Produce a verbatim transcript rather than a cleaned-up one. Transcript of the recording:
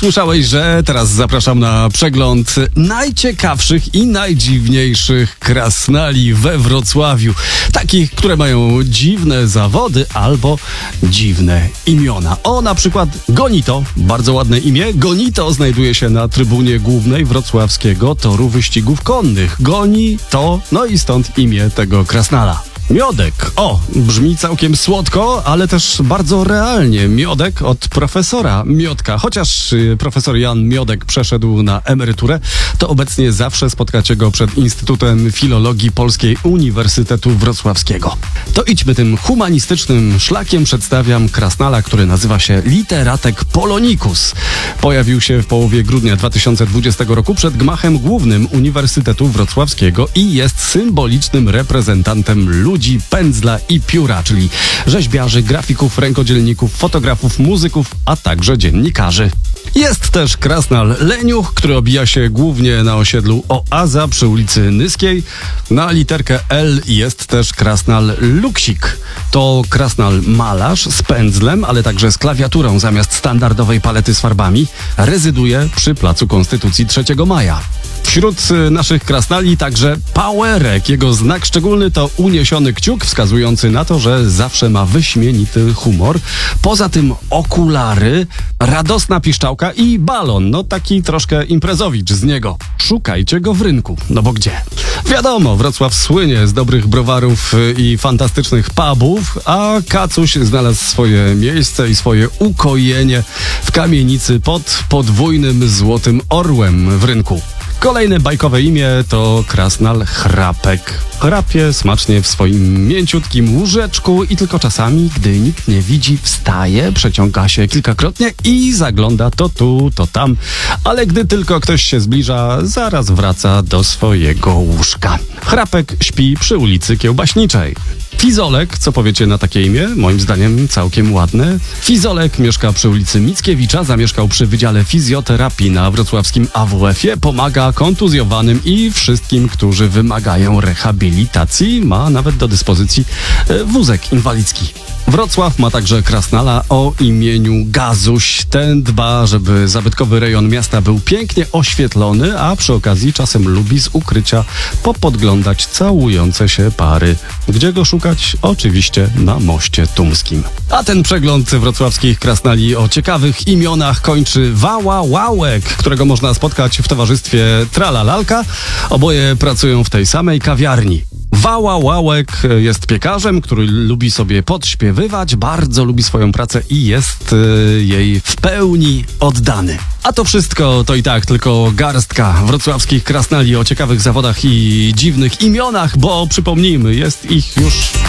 Słyszałeś, że teraz zapraszam na przegląd najciekawszych i najdziwniejszych krasnali we Wrocławiu. Takich, które mają dziwne zawody albo dziwne imiona. O, na przykład Gonito, bardzo ładne imię. Gonito znajduje się na trybunie głównej wrocławskiego toru wyścigów konnych. Goni to, no i stąd imię tego krasnala. Miodek. O, brzmi całkiem słodko, ale też bardzo realnie. Miodek od profesora Miodka. Chociaż y, profesor Jan Miodek przeszedł na emeryturę, to obecnie zawsze spotkacie go przed Instytutem Filologii Polskiej Uniwersytetu Wrocławskiego. To idźmy tym humanistycznym szlakiem. Przedstawiam krasnala, który nazywa się Literatek Polonicus. Pojawił się w połowie grudnia dwa tysiące dwudziestego roku przed gmachem głównym Uniwersytetu Wrocławskiego i jest symbolicznym reprezentantem ludzi ludzi, pędzla i pióra, czyli rzeźbiarzy, grafików, rękodzielników, fotografów, muzyków, a także dziennikarzy. Jest też krasnal Leniuch, który obija się głównie na osiedlu Oaza przy ulicy Nyskiej. Na literkę L jest też krasnal Luksik. To krasnal malarz z pędzlem, ale także z klawiaturą zamiast standardowej palety z farbami. Rezyduje przy Placu Konstytucji trzeciego maja. Wśród naszych krasnali także Powerek. Jego znak szczególny to uniesiony kciuk, wskazujący na to, że zawsze ma wyśmienity humor. Poza tym okulary, radosna piszczałka i balon. No taki troszkę imprezowicz z niego. Szukajcie go w rynku. No bo gdzie? Wiadomo, Wrocław słynie z dobrych browarów i fantastycznych pubów, a Kacuś znalazł swoje miejsce i swoje ukojenie w kamienicy pod podwójnym złotym orłem w rynku. Kolejne bajkowe imię to krasnal Chrapek. Chrapie smacznie w swoim mięciutkim łóżeczku i tylko czasami, gdy nikt nie widzi, wstaje, przeciąga się kilkakrotnie i zagląda to tu, to tam. Ale gdy tylko ktoś się zbliża, zaraz wraca do swojego łóżka. Chrapek śpi przy ulicy Kiełbaśniczej. Fizolek, co powiecie na takie imię? Moim zdaniem całkiem ładne. Fizolek mieszka przy ulicy Mickiewicza, zamieszkał przy Wydziale Fizjoterapii na wrocławskim A W F-ie, pomaga kontuzjowanym i wszystkim, którzy wymagają rehabilitacji. Ma nawet do dyspozycji wózek inwalidzki. Wrocław ma także krasnala o imieniu Gazuś. Ten dba, żeby zabytkowy rejon miasta był pięknie oświetlony, a przy okazji czasem lubi z ukrycia popodglądać całujące się pary. Gdzie go szukać? Oczywiście na Moście Tumskim. A ten przegląd wrocławskich krasnali o ciekawych imionach kończy Wała Łałek, którego można spotkać w towarzystwie Tralalalka. Oboje pracują w tej samej kawiarni. Wała Łałek jest piekarzem, który lubi sobie podśpiewywać, bardzo lubi swoją pracę i jest y, jej w pełni oddany. A to wszystko to i tak tylko garstka wrocławskich krasnali o ciekawych zawodach i dziwnych imionach, bo przypomnijmy, jest ich już